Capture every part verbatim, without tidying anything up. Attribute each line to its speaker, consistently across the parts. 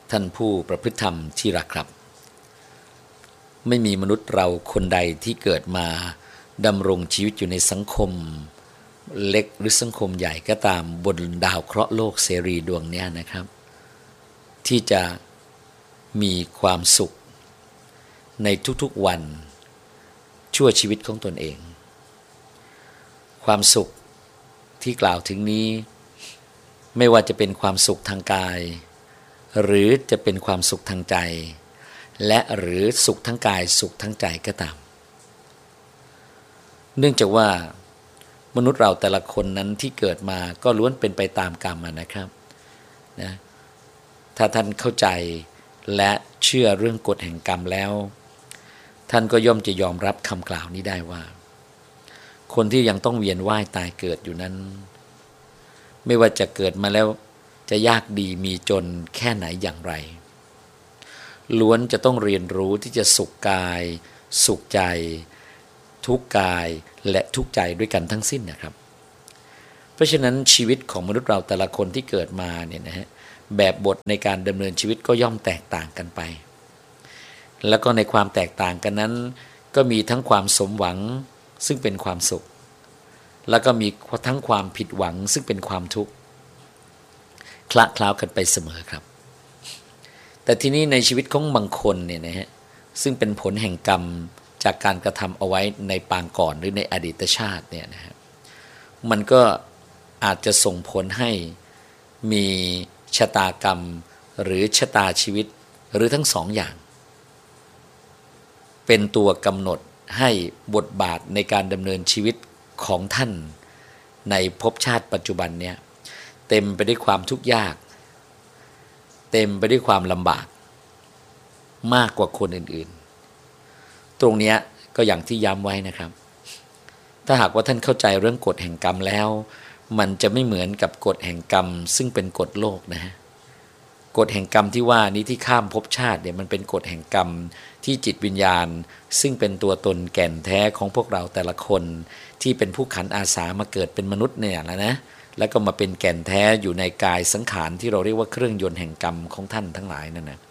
Speaker 1: ท่านผู้ประพฤติธรรมที่รักครับไม่มีมนุษย์เราคนใดที่เกิดมาดำรงชีวิตอยู่ในสังคมเล็กหรือสังคมใหญ่ก็ตามบนดาวเคราะห์โลกเสรีดวงนี้นะครับที่จะมีความสุขในทุกๆวันชั่วชีวิตของตนเองความสุขที่กล่าวถึงนี้ไม่ว่าจะเป็นความสุขทางกายหรือจะเป็นความสุขทางใจและหรือสุขทั้งกายสุขทั้งใจก็ตามเนื่องจากว่ามนุษย์เราแต่ละคนนั้นที่เกิดมาก็ล้วนเป็นไปตามกรรมนะครับนะถ้าท่านเข้าใจและเชื่อเรื่องกฎแห่งกรรมแล้วท่านก็ย่อมจะยอมรับคำกล่าวนี้ได้ว่าคนที่ยังต้องเวียนว่ายตายเกิดอยู่นั้นไม่ว่าจะเกิดมาแล้วจะยากดีมีจนแค่ไหนอย่างไรล้วนจะต้องเรียนรู้ที่จะสุขกายสุขใจทุกกายและทุกใจด้วยกันทั้งสิ้นนะครับเพราะฉะนั้นชีวิตของมนุษย์เราแต่ละคนที่เกิดมาเนี่ยนะฮะแบบบทในการดำเนินชีวิตก็ย่อมแตกต่างกันไปแล้วก็ในความแตกต่างกันนั้นก็มีทั้งความสมหวังซึ่งเป็นความสุขแล้วก็มีทั้งความผิดหวังซึ่งเป็นความทุกข์คละคล้ากันไปเสมอครับแต่ทีนี้ในชีวิตของบางคนเนี่ยนะฮะซึ่งเป็นผลแห่งกรรมจากการกระทำเอาไว้ในปางก่อนหรือในอดีตชาติเนี่ยนะฮะมันก็อาจจะส่งผลให้มีชะตากรรมหรือชะตาชีวิตหรือทั้งสองอย่างเป็นตัวกำหนดให้บทบาทในการดำเนินชีวิตของท่านในภพชาติปัจจุบันเนี่ยเต็มไปด้วยความทุกข์ยากเต็มไปด้วยความลำบากมากกว่าคนอื่นๆตรงนี้ก็อย่างที่ย้ำไว้นะครับถ้าหากว่าท่านเข้าใจเรื่องกฎแห่งกรรมแล้วมันจะไม่เหมือนกับกฎแห่งกรรมซึ่งเป็นกฎโลกนะฮะกฎแห่งกรรมที่ว่านี้ที่ข้ามภพชาติเนี่ยมันเป็นกฎแห่งกรรมที่จิตวิญญาณซึ่งเป็นตัวตนแก่นแท้ของพวกเราแต่ละคนที่เป็นผู้ขันอาสามาเกิดเป็นมนุษย์เนี่ยแหละนะแล้วก็มาเป็นแก่นแท้อยู่ในกายสังขารที่เราเรียกว่าเครื่องยนต์แห่งกรรมของท่านทั้งหลายนั่นนะ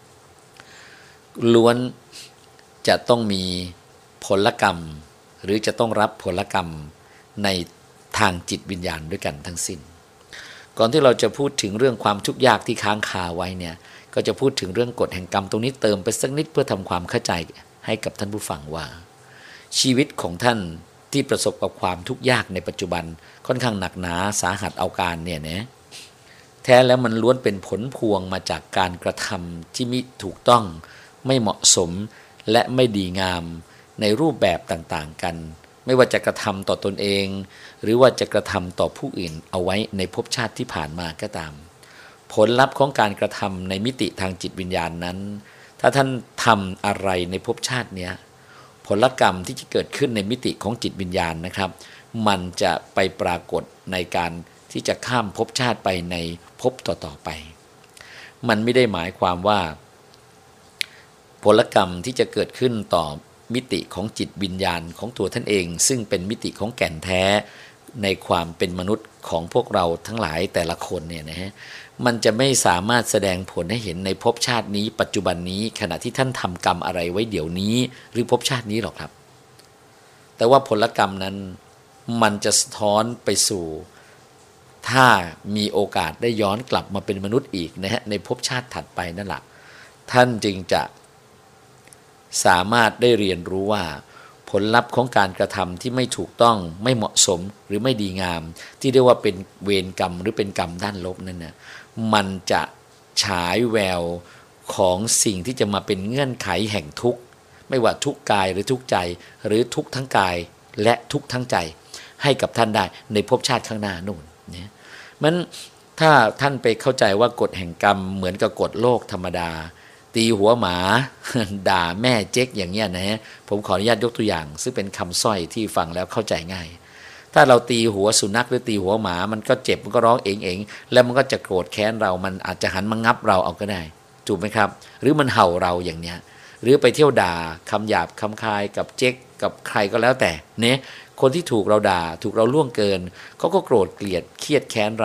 Speaker 1: ล้วนจะต้องมีผลกรรมหรือจะต้องรับผลกรรมในทางจิตวิญญาณด้วยกันทั้งสิ้นก่อนที่เราจะพูดถึงเรื่องความทุกข์ยากที่ค้างคาไว้เนี่ยก็จะพูดถึงเรื่องกฎแห่งกรรมตรงนี้เติมไปสักนิดเพื่อทำความเข้าใจให้กับท่านผู้ฟังว่าชีวิตของท่านที่ประสบกับความทุกข์ยากในปัจจุบันค่อนข้างหนักหนาสาหัสเอาการเนี่ยนะแท้แล้วมันล้วนเป็นผลพวงมาจากการกระทำที่มิถูกต้องไม่เหมาะสมและไม่ดีงามในรูปแบบต่างๆกันไม่ว่าจะกระทำต่อตนเองหรือว่าจะกระทำต่อผู้อื่นเอาไว้ในภพชาติที่ผ่านมาก็ตามผลลัพธ์ของการกระทำในมิติทางจิตวิญญาณนั้นถ้าท่านทำอะไรในภพชาติเนี้ยผลกรรมที่จะเกิดขึ้นในมิติของจิตวิญญาณนะครับมันจะไปปรากฏในการที่จะข้ามภพชาติไปในภพต่อๆไปมันไม่ได้หมายความว่าผลกรรมที่จะเกิดขึ้นต่อมิติของจิตวิญญาณของตัวท่านเองซึ่งเป็นมิติของแก่นแท้ในความเป็นมนุษย์ของพวกเราทั้งหลายแต่ละคนเนี่ยนะฮะมันจะไม่สามารถแสดงผลให้เห็นในภพชาตินี้ปัจจุบันนี้ขณะที่ท่านทำกรรมอะไรไว้เดี๋ยวนี้หรือภพชาตินี้หรอกครับแต่ว่าผลกรรมนั้นมันจะสะท้อนไปสู่ถ้ามีโอกาสได้ย้อนกลับมาเป็นมนุษย์อีกนะฮะในภพชาติถัดไปนั่นแหละท่านจึงจะสามารถได้เรียนรู้ว่าผลลัพธ์ของการกระทำที่ไม่ถูกต้องไม่เหมาะสมหรือไม่ดีงามที่เรียกว่าเป็นเวรกรรมหรือเป็นกรรมด้านลบนั่นนะมันจะฉายแววของสิ่งที่จะมาเป็นเงื่อนไขแห่งทุกข์ไม่ว่าทุกข์กายหรือทุกข์ใจหรือทุกข์ทั้งกายและทุกข์ทั้งใจให้กับท่านได้ในภพชาติข้างหน้านู่นเนี่ยมันถ้าท่านไปเข้าใจว่ากฎแห่งกรรมเหมือนกับกฎโลกธรรมดาตีหัวหมาด่าแม่เจ๊กอย่างเงี้ยนะฮะผมขออนุญาตยกตัวอย่างซึ่งเป็นคำสร้อยที่ฟังแล้วเข้าใจง่ายถ้าเราตีหัวสุนัขหรือตีหัวหมามันก็เจ็บมันก็ร้องเองๆแล้วมันก็จะโกรธแค้นเรามันอาจจะหันมางับเราเอาก็ได้ถูกไหมครับหรือมันเห่าเราอย่างเนี้ยหรือไปเที่ยวด่าคำหยาบคำคายกับเจ๊กกับใครก็แล้วแต่เนี่ยคนที่ถูกเราด่าถูกเราล่วงเกินเขาก็โกรธเกลียดเครียดแค้นเรา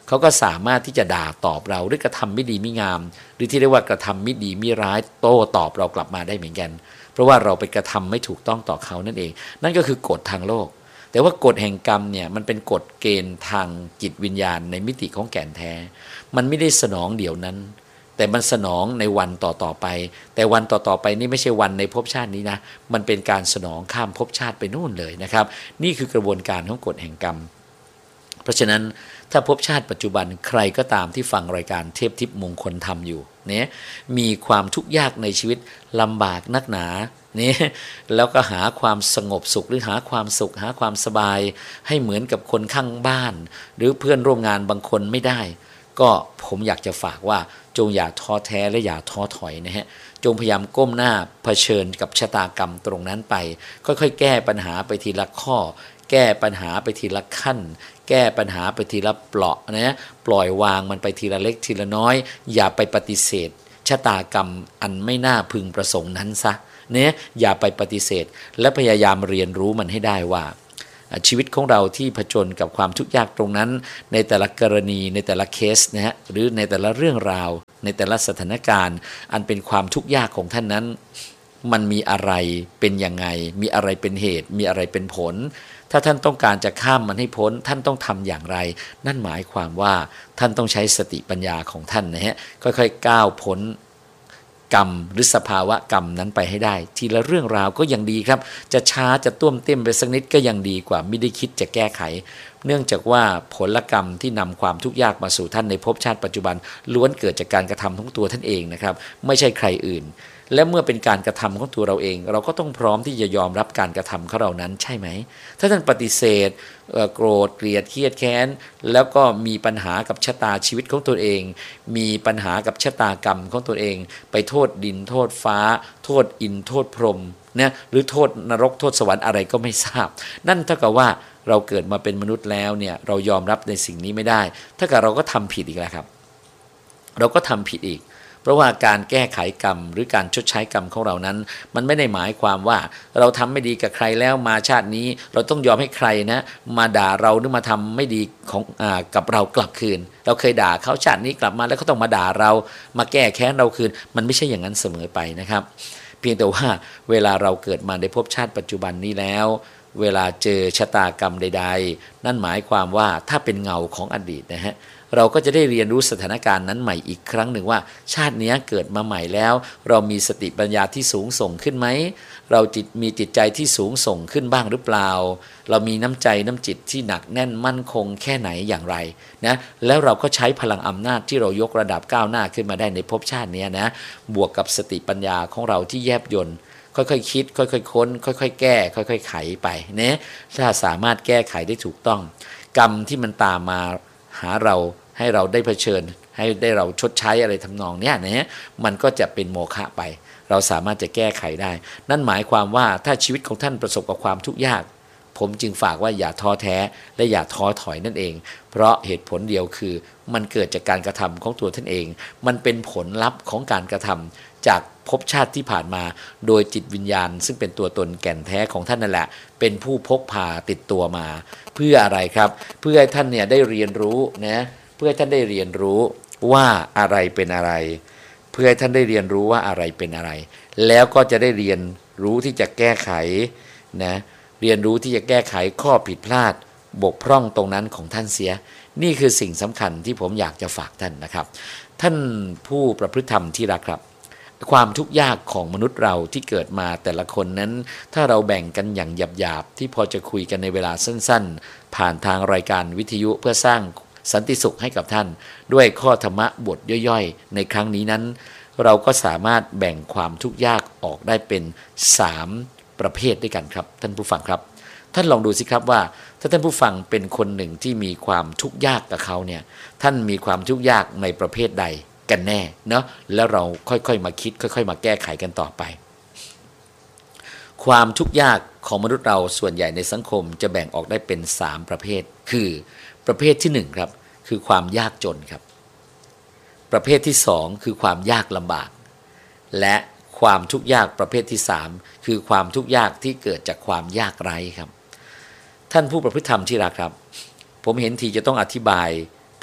Speaker 1: เขาก็สามารถที่จะด่าตอบเราหรือกระทำไม่ดีไม่งามหรือที่เรียกว่ากระทำไม่ดีไม่ร้ายโต้ตอบเรากลับมาได้เหมือนกันเพราะว่าเราไปกระทำไม่ถูกต้องต่อเขานั่นเองนั่นก็คือกฎทางโลกแต่ว่ากฎแห่งกรรมเนี่ยมันเป็นกฎเกณฑ์ทางจิตวิญญาณในมิติของแก่นแท้มันไม่ได้สนองเดี๋ยวนั้นแต่มันสนองในวันต่อๆไปแต่วันต่อๆไปนี่ไม่ใช่วันในภพชาตินี้นะมันเป็นการสนองข้ามภพชาติไปนู่นเลยนะครับนี่คือกระบวนการของกฎแห่งกรรมเพราะฉะนั้นถ้าภพชาติปัจจุบันใครก็ตามที่ฟังรายการเทพทิพย์มงคลธรรมอยู่เนี่ยมีความทุกข์ยากในชีวิตลำบากนักหนาเนี่ยแล้วก็หาความสงบสุขหรือหาความสุขหาความสบายให้เหมือนกับคนข้างบ้านหรือเพื่อนร่วมงานบางคนไม่ได้ก็ผมอยากจะฝากว่าจงอย่าท้อแท้และอย่าท้อถอยนะฮะจงพยายามก้มหน้าเผชิญกับชะตากรรมตรงนั้นไปค่อยๆแก้ปัญหาไปทีละข้อแก้ปัญหาไปทีละขั้นแก้ปัญหาไปทีละเปราะนะปล่อยวางมันไปทีละเล็กทีละน้อยอย่าไปปฏิเสธชะตากรรมอันไม่น่าพึงประสงค์นั้นซะเนี่ยอย่าไปปฏิเสธและพยายามเรียนรู้มันให้ได้ว่าชีวิตของเราที่ผจญกับความทุกข์ยากตรงนั้นในแต่ละกรณีในแต่ละเคสนะฮะหรือในแต่ละเรื่องราวในแต่ละสถานการณ์อันเป็นความทุกข์ยากของท่านนั้นมันมีอะไรเป็นยังไงมีอะไรเป็นเหตุมีอะไรเป็นผลถ้าท่านต้องการจะข้ามมันให้พ้นท่านต้องทำอย่างไรนั่นหมายความว่าท่านต้องใช้สติปัญญาของท่านนะฮะค่อยๆก้าวพ้นกรรมหรือสภาวะกรรมนั้นไปให้ได้ทีละเรื่องราวก็ยังดีครับจะช้าจะต้วมเต้มไปสักนิดก็ยังดีกว่าไม่ได้คิดจะแก้ไขเนื่องจากว่าผลกรรมที่นำความทุกข์ยากมาสู่ท่านในภพชาติปัจจุบันล้วนเกิดจากการกระทำของตัวท่านเองนะครับไม่ใช่ใครอื่นและเมื่อเป็นการกระทำของตัวเราเองเราก็ต้องพร้อมที่จะยอมรับการกระทำของเรานั้นใช่ไหมถ้าท่านปฏิเสธโกรธเกลียดเครียดแค้นแล้วก็มีปัญหากับชะตาชีวิตของตัวเองมีปัญหากับชะตากรรมของตัวเองไปโทษดินโทษฟ้าโทษอินโทษพรหมเนี่ยหรือโทษนรกโทษสวรรค์อะไรก็ไม่ทราบนั่นเท่ากับว่าเราเกิดมาเป็นมนุษย์แล้วเนี่ยเรายอมรับในสิ่งนี้ไม่ได้ถ้าเกิดเราก็ทำผิดอีกแล้วครับเราก็ทำผิดอีกเพราะว่าการแก้ไขกรรมหรือการชดใช้กรรมของเรานั้นมันไม่ได้หมายความว่าเราทำไม่ดีกับใครแล้วมาชาตินี้เราต้องยอมให้ใครนะมาด่าเราหรือมาทำไม่ดีของอ่ากับเรากลับคืนเราเคยด่าเขาชาตินี้กลับมาแล้วเขาต้องมาด่าเรามาแก้แค้นเราคืนมันไม่ใช่อย่างนั้นเสมอไปนะครับเพียงแต่ว่าเวลาเราเกิดมาในภพชาติปัจจุบันนี้แล้วเวลาเจอชะตากรรมใดๆนั่นหมายความว่าถ้าเป็นเงาของอดีตนะฮะเราก็จะได้เรียนรู้สถานการณ์นั้นใหม่อีกครั้งหนึ่งว่าชาตินี้เกิดมาใหม่แล้วเรามีสติปัญญาที่สูงส่งขึ้นไหมเราจิตมีจิตใจที่สูงส่งขึ้นบ้างหรือเปล่าเรามีน้ำใจน้ำจิตที่หนักแน่นมั่นคงแค่ไหนอย่างไรนะแล้วเราก็ใช้พลังอำนาจที่เรายกระดับก้าวหน้าขึ้นมาได้ในภพชาตินี้นะบวกกับสติปัญญาของเราที่แยบยลค่อยๆ ค, คิดค่อยๆ ค้นค่อยๆ แก้ค่อยๆ ไขไปนะถ้าสามารถแก้ไขได้ถูกต้องกรรมที่มันตามมาหาเราให้เราได้เผชิญให้ได้เราชดใช้อะไรทำนองเนี้ยนะมันก็จะเป็นโมฆะไปเราสามารถจะแก้ไขได้นั่นหมายความว่าถ้าชีวิตของท่านประสบกับความทุกข์ยากผมจึงฝากว่าอย่าท้อแท้และอย่าท้อถอยนั่นเองเพราะเหตุผลเดียวคือมันเกิดจากการกระทำของตัวท่านเองมันเป็นผลลัพธ์ของการกระทำจากภพชาติที่ผ่านมาโดยจิตวิญญาณซึ่งเป็นตัวตนแก่นแท้ของท่านนั่นแหละเป็นผู้พกพาติดตัวมาเพื่ออะไรครับเพื่อให้ท่านเนี่ยได้เรียนรู้นะเพื่อให้ท่านได้เรียนรู้ว่าอะไรเป็นอะไรเพื่อให้ท่านได้เรียนรู้ว่าอะไรเป็นอะไรแล้วก็จะได้เรียนรู้ที่จะแก้ไขนะเรียนรู้ที่จะแก้ไขข้อผิดพลาดบกพร่องตรงนั้นของท่านเสียนี่คือสิ่งสำคัญที่ผมอยากจะฝากท่านนะครับท่านผู้ประพฤติธรรมที่รักครับความทุกข์ยากของมนุษย์เราที่เกิดมาแต่ละคนนั้นถ้าเราแบ่งกันอย่างหยาบๆที่พอจะคุยกันในเวลาสั้นๆผ่านทางรายการวิทยุเพื่อสร้างสันติสุขให้กับท่านด้วยข้อธรรมะบทย่อยๆในครั้งนี้นั้นเราก็สามารถแบ่งความทุกข์ยากออกได้เป็นสามประเภทด้วยกันครับท่านผู้ฟังครับท่านลองดูสิครับว่าถ้าท่านผู้ฟังเป็นคนหนึ่งที่มีความทุกข์ยากกับเขาเนี่ยท่านมีความทุกข์ยากในประเภทใดกันแน่เนาะแล้วเราค่อยๆมาคิดค่อยๆมาแก้ไขกันต่อไปความทุกข์ยากของมนุษย์เราส่วนใหญ่ในสังคมจะแบ่งออกได้เป็นสามประเภทคือประเภทที่หนึ่งครับคือความยากจนครับประเภทที่สองคือความยากลำบากและความทุกข์ยากประเภทที่สามคือความทุกข์ยากที่เกิดจากความยากไร้ครับท่านผู้ประพฤติธรรมที่รักครับผมเห็นทีจะต้องอธิบายเ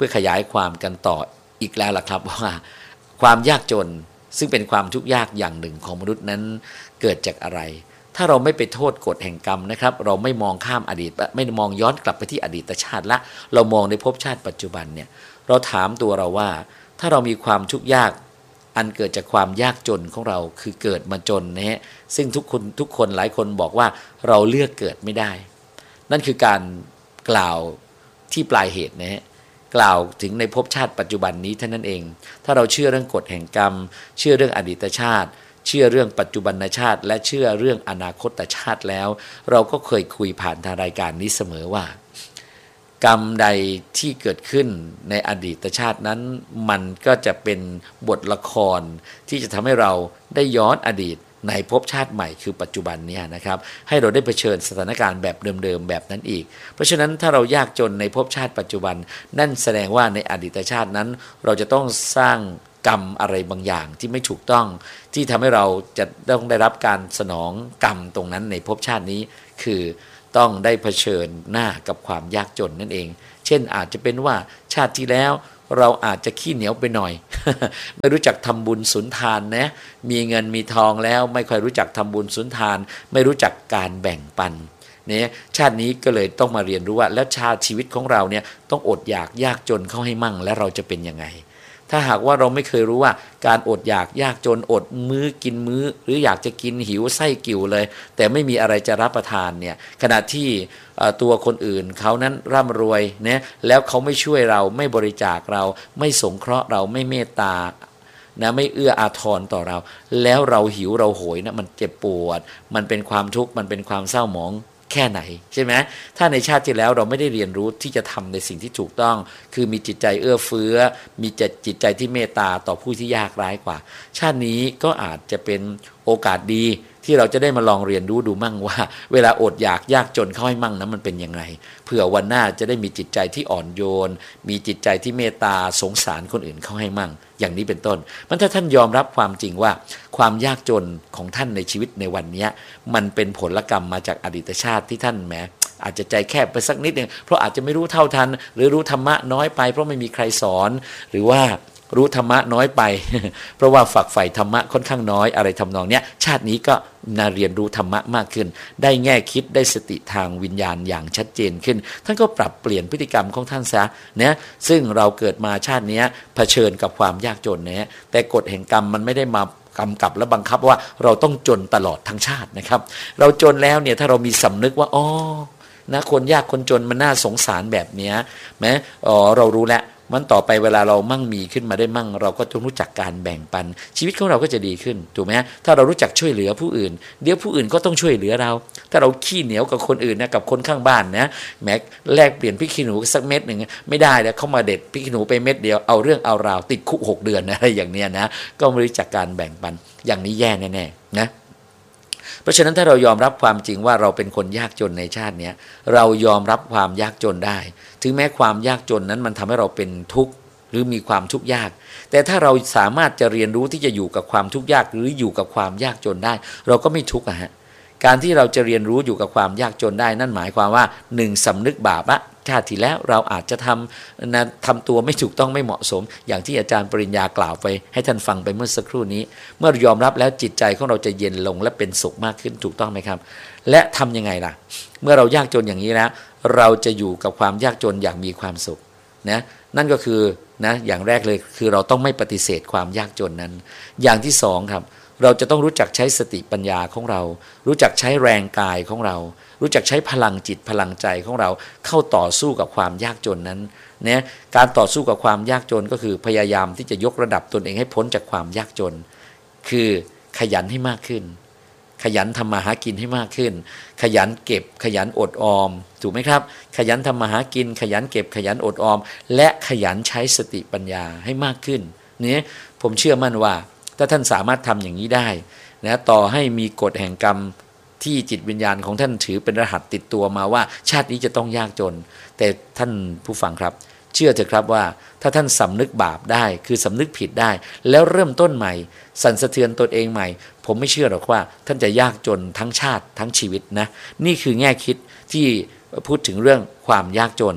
Speaker 1: พื่อขยายความกันต่ออีกแล้วล่ะครับว่าความยากจนซึ่งเป็นความทุกข์ยากอย่างหนึ่งของมนุษย์นั้นเกิดจากอะไรถ้าเราไม่ไปโทษกฎแห่งกรรมนะครับเราไม่มองข้ามอดีตไม่มองย้อนกลับไปที่อดีตชาติละเรามองในภพชาติปัจจุบันเนี่ยเราถามตัวเราว่าถ้าเรามีความทุกข์ยากอันเกิดจากความยากจนของเราคือเกิดมาจนนะฮะซึ่งทุกคนทุกคนหลายคนบอกว่าเราเลือกเกิดไม่ได้นั่นคือการกล่าวที่ปลายเหตุนะฮะกล่าวถึงในภพชาติปัจจุบันนี้เท่านั้นเองถ้าเราเชื่อเรื่องกฎแห่งกรรมเชื่อเรื่องอดีตชาติเชื่อเรื่องปัจจุบันชาติและเชื่อเรื่องอนาคตชาติแล้วเราก็เคยคุยผ่านทางรายการนี้เสมอว่ากรรมใดที่เกิดขึ้นในอดีตชาตินั้นมันก็จะเป็นบทละครที่จะทำให้เราได้ย้อนอดีตในภพชาติใหม่คือปัจจุบันนี้นะครับให้เราได้เผชิญสถานการณ์แบบเดิมๆแบบนั้นอีกเพราะฉะนั้นถ้าเรายากจนในภพชาติปัจจุบันนั่นแสดงว่าในอดีตชาตินั้นเราจะต้องสร้างกรรมอะไรบางอย่างที่ไม่ถูกต้องที่ทำให้เราจะต้องได้รับการสนองกรรมตรงนั้นในภพชาตินี้คือต้องได้เผชิญหน้ากับความยากจนนั่นเองเช่นอาจจะเป็นว่าชาติที่แล้วเราอาจจะขี้เหนียวไปหน่อย ไม่รู้จักทำบุญสุนทานนะมีเงินมีทองแล้วไม่ค่อยรู้จักทำบุญสุนทานไม่รู้จักการแบ่งปันเนี่ยชาตินี้ก็เลยต้องมาเรียนรู้ว่าแล้วชาติชีวิตของเราเนี่ยต้องอดอยากยากจนเข้าให้มั่งและเราจะเป็นยังไงถ้าหากว่าเราไม่เคยรู้ว่าการอดอยากยากจนอดมื้อกินมื้อหรืออยากจะกินหิวไส้กิ่วเลยแต่ไม่มีอะไรจะรับประทานเนี่ยขณะที่ตัวคนอื่นเขานั้นร่ำรวยเนี่ยแล้วเขาไม่ช่วยเราไม่บริจาคเราไม่สงเคราะห์เราไม่เมตตานะไม่เอื้ออาทรต่อเราแล้วเราหิวเราโหยนะมันเจ็บปวดมันเป็นความทุกข์มันเป็นความเศร้าหมองแค่ไหนใช่ไหมถ้าในชาติที่แล้วเราไม่ได้เรียนรู้ที่จะทำในสิ่งที่ถูกต้องคือมีจิตใจเอื้อเฟื้อมีจิตใจที่เมตตาต่อผู้ที่ยากไร้กว่าชาตินี้ก็อาจจะเป็นโอกาสดีที่เราจะได้มาลองเรียนรู้ดูมั่งว่าเวลาอดอยากยากจนเข้าให้มั่งนั้นมันเป็นยังไงเผื่อวันหน้าจะได้มีจิตใจที่อ่อนโยนมีจิตใจที่เมตตาสงสารคนอื่นเข้าให้มั่งอย่างนี้เป็นต้นมันถ้าท่านยอมรับความจริงว่าความยากจนของท่านในชีวิตในวันนี้มันเป็นผลกรรมมาจากอดีตชาติที่ท่านแหมอาจจะใจแคบไปสักนิดนึงเพราะอาจจะไม่รู้เท่าทันหรือรู้ธรรมะน้อยไปเพราะไม่มีใครสอนหรือว่ารู้ธรรมะน้อยไป เพราะว่าฝักใฝ่ธรรมะค่อนข้างน้อยอะไรทำนองเนี้ยชาตินี้ก็นาเรียนรู้ธรรมะมากขึ้นได้แง่คิดได้สติทางวิญญาณอย่างชัดเจนขึ้นท่านก็ปรับเปลี่ยนพฤติกรรมของท่านซะเนี่ยซึ่งเราเกิดมาชาตินี้เผชิญกับความยากจนเนี่ยแต่กฎแห่งกรรมมันไม่ได้มากำกับและบังคับว่าเราต้องจนตลอดทั้งชาตินะครับเราจนแล้วเนี่ยถ้าเรามีสำนึกว่าอ๋อนะคนยากคนจนมันน่าสงสารแบบเนี้ยแม้อ๋อเรารู้แล้วมันต่อไปเวลาเรามั่งมีขึ้นมาได้มั่งเราก็ต้องรู้จักการแบ่งปันชีวิตของเราก็จะดีขึ้นถูกไหมถ้าเรารู้จักช่วยเหลือผู้อื่นเดี๋ยวผู้อื่นก็ต้องช่วยเหลือเราถ้าเราขี้เหนียวกับคนอื่นนะกับคนข้างบ้านนะแม้แลกเปลี่ยนพริกขี้หนูสักเม็ดหนึ่งไม่ได้แล้วเขามาเด็ดพริกขี้หนูไปเม็ดเดียวเอาเรื่องเอาราวติดคุกหกเดือนอะไรอย่างเนี้ยนะก็ไม่รู้จักการแบ่งปันอย่างนี้แย่แน่ๆนะเพราะฉะนั้นถ้าเรายอมรับความจริงว่าเราเป็นคนยากจนในชาตินี้เรายอมรับความยากจนได้ถึงแม้ความยากจนนั้นมันทำให้เราเป็นทุกข์หรือมีความทุกข์ยากแต่ถ้าเราสามารถจะเรียนรู้ที่จะอยู่กับความทุกข์ยากหรืออยู่กับความยากจนได้เราก็ไม่ทุกข์อะฮะการที่เราจะเรียนรู้อยู่กับความยากจนได้นั่นหมายความว่าหนึ่งสำนึกบาปละชาติที่แล้วเราอาจจะทำนะทำตัวไม่ถูกต้องไม่เหมาะสมอย่างที่อาจารย์ปริญญากล่าวไปให้ท่านฟังไปเมื่อสักครู่นี้เมื่อยอมรับแล้วจิตใจของเราจะเย็นลงและเป็นสุขมากขึ้นถูกต้องไหมครับและทำยังไงล่ะเมื่อเรายากจนอย่างนี้แล้วเราจะอยู่กับความยากจนอย่างมีความสุขนะนั่นก็คือนะอย่างแรกเลยคือเราต้องไม่ปฏิเสธความยากจนนั้นอย่างที่สองครับเราจะต้องรู้จักใช้สติปัญญาของเรารู้จักใช้แรงกายของเรารู้จักใช้พลังจิตพลังใจของเราเข้าต่อสู้กับความยากจนนั้นเนี่ยการต่อสู้กับความยากจนก็คือพยายามที่จะยกระดับตนเองให้พ้นจากความยากจนคือขยันให้มากขึ้นขยันทำมาหากินให้มากขึ้นขยันเก็บขยันอดออมถูกไหมครับขยันทำมาหากินขยันเก็บขยันอดออมและขยันใช้สติปัญญาให้มากขึ้นนี่ผมเชื่อมั่นว่าถ้าท่านสามารถทำอย่างนี้ได้นะต่อให้มีกฎแห่งกรรมที่จิตวิญญาณของท่านถือเป็นรหัสติดตัวมาว่าชาตินี้จะต้องยากจนแต่ท่านผู้ฟังครับเชื่อเถอะครับว่าถ้าท่านสำนึกบาปได้คือสำนึกผิดได้แล้วเริ่มต้นใหม่สั่นสะเทือนตนเองใหม่ผมไม่เชื่อหรอกว่าท่านจะยากจนทั้งชาติทั้งชีวิตนะนี่คือแง่คิดที่พูดถึงเรื่องความยากจน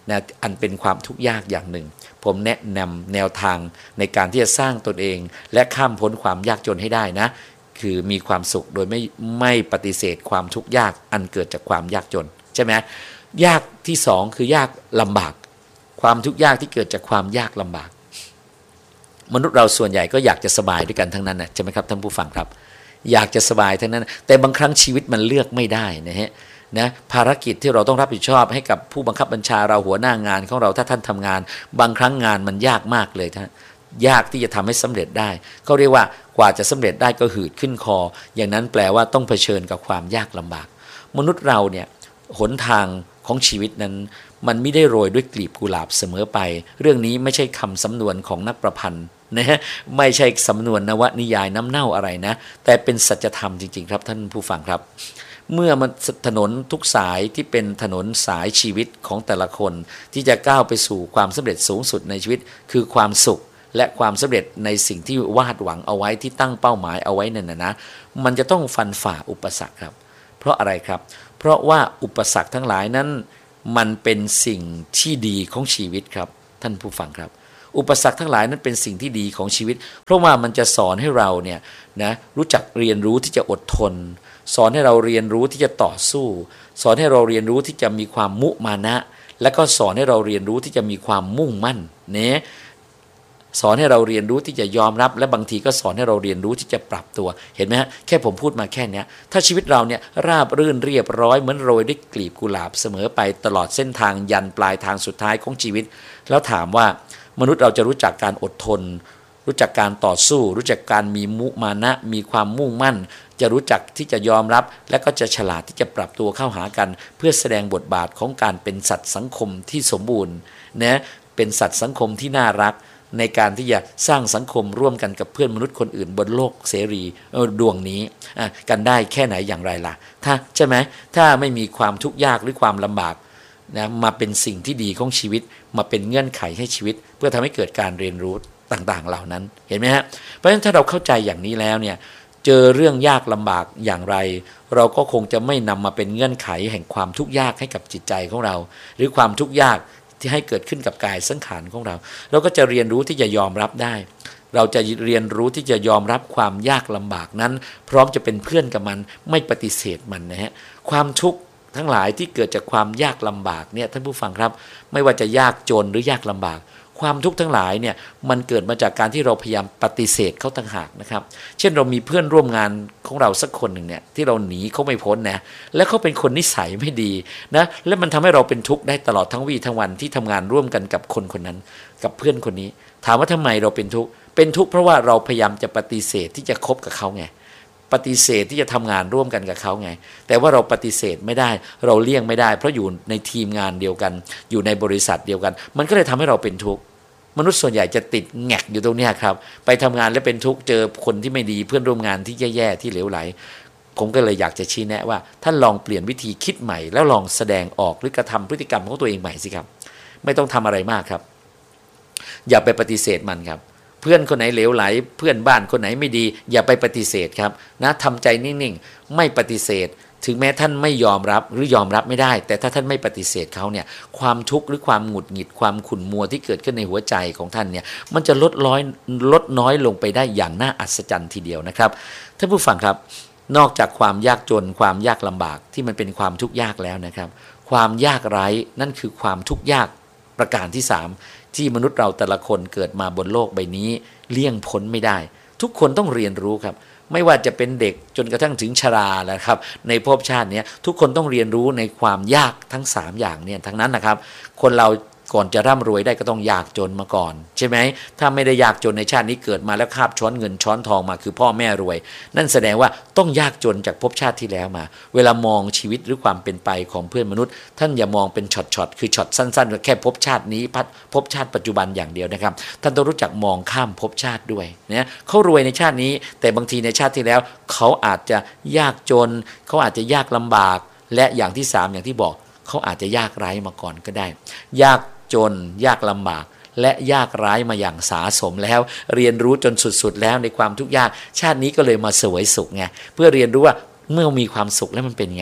Speaker 1: นะอันเป็นความทุกข์ยากอย่างหนึ่งผมแนะนำแนวทางในการที่จะสร้างตนเองและข้ามพ้นความยากจนให้ได้นะคือมีความสุขโดยไม่ไม่ปฏิเสธความทุกข์ยากอันเกิดจากความยากจนใช่ไหมยากที่สองคือยากลำบากความทุกข์ยากที่เกิดจากความยากลำบากมนุษย์เราส่วนใหญ่ก็อยากจะสบายด้วยกันทั้งนั้นนะใช่ไหมครับท่านผู้ฟังครับอยากจะสบายทั้งนั้นแต่บางครั้งชีวิตมันเลือกไม่ได้นะฮะนะภารกิจที่เราต้องรับผิดชอบให้กับผู้บังคับบัญชาเราหัวหน้างานของเราถ้าท่านทำงานบางครั้งงานมันยากมากเลยท่านยากที่จะทำให้สำเร็จได้เขาเรียกว่ากว่าจะสำเร็จได้ก็หืดขึ้นคออย่างนั้นแปลว่าต้องเผชิญกับความยากลำบากมนุษย์เราเนี่ยหนทางของชีวิตนั้นมันไม่ได้โรยด้วยกลีบกุหลาบเสมอไปเรื่องนี้ไม่ใช่คำสำนวนของนักประพันธ์นะฮะไม่ใช่สำนวนนวนิยายน้ำเน่าอะไรนะแต่เป็นสัจธรรมจริงๆครับท่านผู้ฟังครับเมื่อมันถนนทุกสายที่เป็นถนนสายชีวิตของแต่ละคนที่จะก้าวไปสู่ความสำเร็จสูงสุดในชีวิตคือความสุขและความสำเร็จในสิ่งที่วาดหวังเอาไว้ที่ตั้งเป้าหมายเอาไว้นั่นนะนะมันจะต้องฟันฝ่าอุปสรรคครับเพราะอะไรครับเพราะว่าอุปสรรคทั้งหลายนั้นมันเป็นสิ่งที่ดีของชีวิตครับท่านผู้ฟังครับอุปสรรคทั้งหลายนั้นเป็นสิ่งที่ดีของชีวิตเพราะว่ามันจะสอนให้เราเนี่ยนะรู้จักเรียนรู้ที่จะอดทนสอนให้เราเรียนรู้ที่จะต่อสู้สอนให้เราเรียนรู้ที่จะมีความมุมานะและก็สอนให้เราเรียนรู้ที่จะมีความมุ่งมั่นเนี่ยสอนให้เราเรียนรู้ที่จะยอมรับและบางทีก็สอนให้เราเรียนรู้ที่จะปรับตัวเห็นไหมฮะแค่ผมพูดมาแค่นี้ถ้าชีวิตเราเนี่ยราบรื่นเรียบร้อยเหมือนโรยด้วยกลีบกุหลาบเสมอไปตลอดเส้นทางยันปลายทางสุดท้ายของชีวิตแล้วถามว่ามนุษย์เราจะรู้จักการอดทนรู้จักการต่อสู้รู้จักการมีมุมานะมีความมุ่งมั่นจะรู้จักที่จะยอมรับและก็จะฉลาดที่จะปรับตัวเข้าหากันเพื่อแสดงบทบาทของการเป็นสัตว์สังคมที่สมบูรณ์นะเป็นสัตว์สังคมที่น่ารักในการที่จะสร้างสังคมร่วมกันกับเพื่อนมนุษย์คนอื่นบนโลกเสรีดวงนี้กันได้แค่ไหนอย่างไรล่ะถ้าใช่ไหมถ้าไม่มีความทุกข์ยากหรือความลำบากนะมาเป็นสิ่งที่ดีของชีวิตมาเป็นเงื่อนไขให้ชีวิตเพื่อทำให้เกิดการเรียนรู้ต่างๆเหล่านั้นเห็นไหมฮะเพราะฉะนั้นถ้าเราเข้าใจอย่างนี้แล้วเนี่ยเจอเรื่องยากลำบากอย่างไรเราก็คงจะไม่นำมาเป็นเงื่อนไขแห่งความทุกข์ยากให้กับจิตใจของเราหรือความทุกข์ยากที่ให้เกิดขึ้นกับกายสังขารของเราเราก็จะเรียนรู้ที่จะยอมรับได้เราจะเรียนรู้ที่จะยอมรับความยากลำบากนั้นพร้อมจะเป็นเพื่อนกับมันไม่ปฏิเสธมันนะฮะความทุกข์ทั้งหลายที่เกิดจากความยากลำบากเนี่ยท่านผู้ฟังครับไม่ว่าจะยากจนหรือยากลำบากความทุกข์ทั้งหลายเนี่ยมันเกิดมาจากการที่เราพยายามปฏิเสธเขาต่างหากนะครับเช่นเรามีเพื่อนร่วมงานของเราสักคนหนึ่งเนี่ยที่เราหนีเขาไม่พ้นนะแล้วเขาเป็นคนนิสัยไม่ดีนะและมันทำให้เราเป็นทุกข์ได้ตลอดทั้งวี่ทั้งวันที่ทำงานร่วมกันกับคนคนนั้นกับเพื่อนคนนี้ถามว่าทำไมเราเป็นทุกข์เป็นทุกข์เพราะว่าเราพยายามจะปฏิเสธที่จะคบกับเขาไงปฏิเสธที่จะทำงานร่วมกันกับเขาไงแต่ว่าเราปฏิเสธไม่ได้เราเลี่ยงไม่ได้เพราะอยู่ในทีมงานเดียวกันอยู่ในบริษัทเดียวกันมันก็เลยทำให้เราเป็นทุกข์มนุษย์ส่วนใหญ่จะติดแงกอยู่ตรงนี้ครับไปทำงานแล้วเป็นทุกข์เจอคนที่ไม่ดีเพื่อนร่วมงานที่แย่ๆที่เหลวไหลผมก็เลยอยากจะชี้แนะว่าท่านลองเปลี่ยนวิธีคิดใหม่แล้วลองแสดงออกหรือกระทำพฤติกรรมของตัวเองใหม่สิครับไม่ต้องทำอะไรมากครับอย่าไปปฏิเสธมันครับเพื่อนคนไหนเหลวไหลเพื่อนบ้านคนไหนไม่ดีอย่าไปปฏิเสธครับนะทำใจนิ่งๆไม่ปฏิเสธถึงแม้ท่านไม่ยอมรับหรือยอมรับไม่ได้แต่ถ้าท่านไม่ปฏิเสธเขาเนี่ยความทุกข์หรือความหงุดหงิดความขุ่นมัวที่เกิดขึ้นในหัวใจของท่านเนี่ยมันจะลดน้อยลดน้อยลงไปได้อย่างน่าอัศจรรย์ทีเดียวนะครับท่านผู้ฟังครับนอกจากความยากจนความยากลำบากที่มันเป็นความทุกข์ยากแล้วนะครับความยากไร้นั่นคือความทุกข์ยากประการที่สามที่มนุษย์เราแต่ละคนเกิดมาบนโลกใบนี้เลี่ยงพ้นไม่ได้ทุกคนต้องเรียนรู้ครับไม่ว่าจะเป็นเด็กจนกระทั่งถึงชราแล้วครับในภพชาตินี้ทุกคนต้องเรียนรู้ในความยากทั้งสามอย่างเนี่ยทั้งนั้นนะครับคนเราก่อนจะร่ำรวยได้ก็ต้องยากจนมาก่อนใช่ไหมถ้าไม่ได้ยากจนในชาตินี้เกิดมาแล้วคาบช้อนเงินช้อนทองมาคือพ่อแม่รวยนั่นแสดงว่าต้องยากจนจากภพชาติที่แล้วมาเวลามองชีวิตหรือความเป็นไปของเพื่อนมนุษย์ท่านอย่ามองเป็นช็อตๆคือช็อตสั้นๆแค่ภพชาตินี้ภพชาติปัจจุบันอย่างเดียวนะครับท่านต้องรู้จักมองข้ามภพชาติด้วยนะเขารวยในชาตินี้แต่บางทีในชาติที่แล้วเขาอาจจะยากจนเขาอาจจะยากลำบากและอย่างที่สามอย่างที่บอกเขาอาจจะยากไร้มาก่อนก็ได้ยากจนยากลำบากและยากไร้มาอย่างสาสมแล้วเรียนรู้จนสุดๆแล้วในความทุกข์ยากชาตินี้ก็เลยมาเสวยสุขไงเพื่อเรียนรู้ว่าเมื่อมีความสุขแล้วมันเป็นไง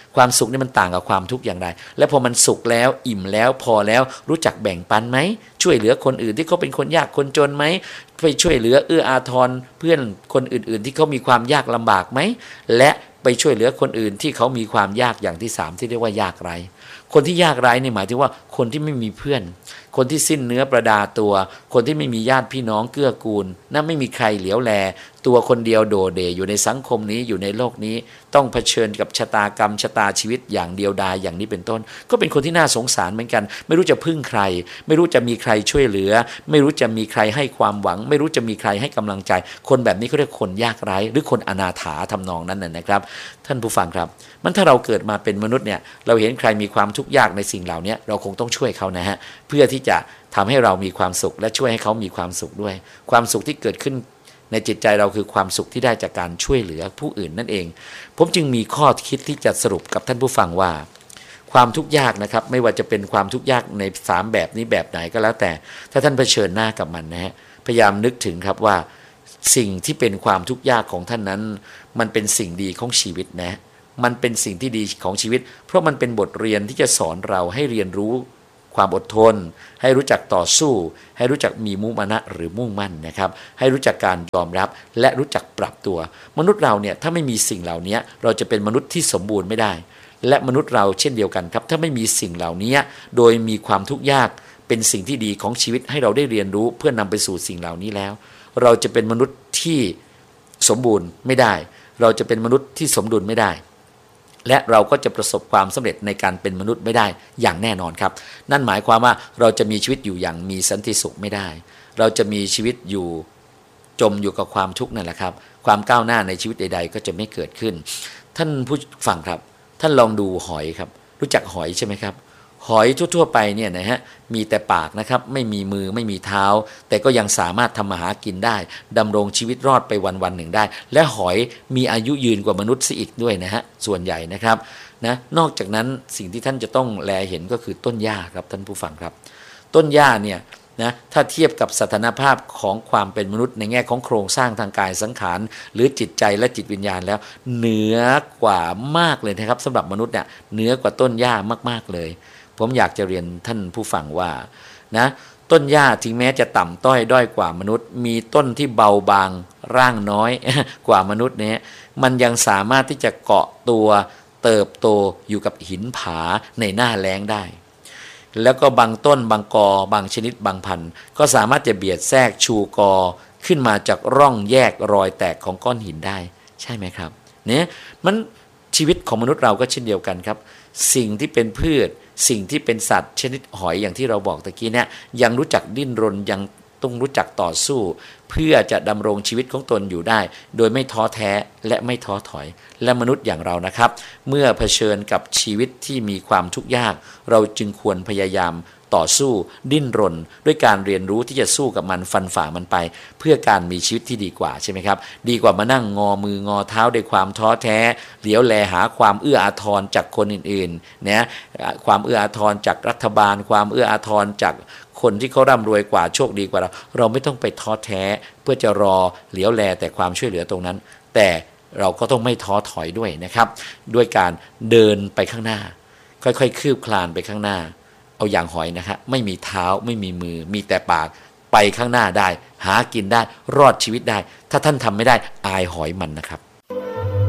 Speaker 1: ความสุขนี่มันต่างกับความทุกข์อย่างไรและพอมันสุขแล้วอิ่มแล้วพอแล้วรู้จักแบ่งปันไหมช่วยเหลือคนอื่นที่เขาเป็นคนยากคนจนไหมไปช่วยเหลือเอื้ออาทรเพื่อนคนอื่นๆที่เขามีความยากลำบากไหมและไปช่วยเหลือคนอื่นที่เขามีความยากอย่างที่สามที่เรียกว่ายากไร้คนที่ยากไร้นี่หมายถึงว่าคนที่ไม่มีเพื่อนคนที่สิ้นเนื้อประดาตัวคนที่ไม่มีญาติพี่น้องเกื้อกูลนั่นไม่มีใครเหลียวแลตัวคนเดียวโดดเด่อยู่ในสังคมนี้อยู่ในโลกนี้ต้องเผชิญกับชะตากรรมชะตาชีวิตอย่างเดียวดายอย่างนี้เป็นต้นก็เป็นคนที่น่าสงสารเหมือนกันไม่รู้จะพึ่งใครไม่รู้จะมีใครช่วยเหลือไม่รู้จะมีใครให้ความหวังไม่รู้จะมีใครให้กำลังใจคนแบบนี้เขาเรียกคนยากไร้หรือคนอนาถาทำนองนั้นน่ะนะครับท่านผู้ฟังครับมันถ้าเราเกิดมาเป็นมนุษย์เนี่ยเราเห็นใครมีความทุกข์ยากในสิ่งเหล่านี้เราคงต้องช่วยเขานะฮะเพื่อที่จะทำให้เรามีความสุขและช่วยให้เขามีความสุขด้วยความสุขที่เกิดขึ้นในจิตใจเราคือความสุขที่ได้จากการช่วยเหลือผู้อื่นนั่นเองผมจึงมีข้อคิดที่จะสรุปกับท่านผู้ฟังว่าความทุกข์ยากนะครับไม่ว่าจะเป็นความทุกข์ยากในสามแบบนี้แบบไหนก็แล้วแต่ถ้าท่านเผชิญหน้ากับมันนะฮะพยายามนึกถึงครับว่าสิ่งที่เป็นความทุกข์ยากของท่านนั้นมันเป็นสิ่งดีของชีวิตนะมันเป็นสิ่งที่ดีของชีวิตเพราะมันเป็นบทเรียนที่จะสอนเราให้เรียนรู้ความอดทนให้รู้จักต่อสู้ให้รู้จักมีมุมานะหรือมุ่งมั่นนะครับให้รู้จักการยอมรับและรู้จักปรับตัวมนุษย์เราเนี่ยถ้าไม่มีสิ่งเหล่านี้เราจะเป็นมนุษย์ที่สมบูรณ์ไม่ได้และมนุษย์เราเช่นเดียวกันครับถ้าไม่มีสิ่งเหล่านี้โดยมีความทุกข์ยากเป็นสิ่งที่ดีของชีวิตให้เราได้เรียนรู้เพื่อนำไปสู่สิ่งเหล่านี้แล้วเราจะเป็นมนุษย์ที่สมบูรณ์ไม่ได้เราจะเป็นมนุษย์ที่สมดุลไม่ได้และเราก็จะประสบความสำเร็จในการเป็นมนุษย์ไม่ได้อย่างแน่นอนครับนั่นหมายความว่าเราจะมีชีวิตอยู่อย่างมีสันติสุขไม่ได้เราจะมีชีวิตอยู่จมอยู่กับความทุกข์นั่นแหละครับความก้าวหน้าในชีวิตใดๆก็จะไม่เกิดขึ้นท่านผู้ฟังครับท่านลองดูหอยครับรู้จักหอยใช่ไหมครับหอยทั่วๆไปเนี่ยนะฮะมีแต่ปากนะครับไม่มีมือไม่มีเท้าแต่ก็ยังสามารถทำมาหากินได้ดำรงชีวิตรอดไปวันๆหนึ่งได้และหอยมีอายุยืนกว่ามนุษย์ซะอีกด้วยนะฮะส่วนใหญ่นะครับนะนอกจากนั้นสิ่งที่ท่านจะต้องแลเห็นก็คือต้นหญ้าครับท่านผู้ฟังครับต้นหญ้าเนี่ยนะถ้าเทียบกับสถานภาพของความเป็นมนุษย์ในแง่ของโครงสร้างทางกายสังขารหรือจิตใจและจิตวิญญาณแล้วเหนือกว่ามากเลยนะครับสำหรับมนุษย์เนี่ยเหนือกว่าต้นหญ้ามากๆเลยผมอยากจะเรียนท่านผู้ฟังว่านะต้นหญ้าถึงแม้จะต่ำต้อยด้อยกว่ามนุษย์มีต้นที่เบาบางร่างน้อย กว่ามนุษย์เนี่ยมันยังสามารถที่จะเกาะตัวเติบโตอยู่กับหินผาในหน้าแล้งได้แล้วก็บางต้นบางกอบางชนิดบางพันธุ์ก็สามารถจะเบียดแทรกชูกอขึ้นมาจากร่องแยกรอยแตกของก้อนหินได้ใช่ไหมครับเนี่ยมันชีวิตของมนุษย์เราก็เช่นเดียวกันครับสิ่งที่เป็นพืชสิ่งที่เป็นสัตว์ชนิดหอยอย่างที่เราบอกตะกี้เนี่ยยังรู้จักดิ้นรนยังต้องรู้จักต่อสู้เพื่อจะดำรงชีวิตของตนอยู่ได้โดยไม่ท้อแท้และไม่ท้อถอยและมนุษย์อย่างเรานะครับเมื่อเผชิญกับชีวิตที่มีความทุกข์ยากเราจึงควรพยายามต่อสู้ดิ้นรนด้วยการเรียนรู้ที่จะสู้กับมันฟันฝ่ามันไปเพื่อการมีชีวิตที่ดีกว่าใช่ไหมครับดีกว่ามานั่งงอมืองอเท้าด้วยความท้อแท้เหลียวแลหาความเอื้ออาทรจากคนอื่นๆนะความเอื้ออาทรจากรัฐบาลความเอื้ออาทรจากคนที่เขาร่ำรวยกว่าโชคดีกว่าเราเราไม่ต้องไปท้อแท้เพื่อจะรอเหลียวแลแต่ความช่วยเหลือตรงนั้นแต่เราก็ต้องไม่ท้อถอยด้วยนะครับด้วยการเดินไปข้างหน้าค่อยๆคืบคลานไปข้างหน้าเอาอย่างหอยนะครับไม่มีเท้าไม่มีมือมีแต่ปากไปข้างหน้าได้หากินได้รอดชีวิตได้ถ้าท่านทำไม่ได้อายหอยมันนะครับ